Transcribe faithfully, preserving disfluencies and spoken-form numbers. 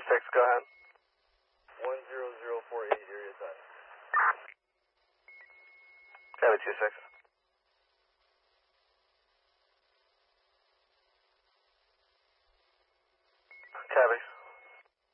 six, go ahead. one zero zero four eight, area time. Copy, two six. Copy.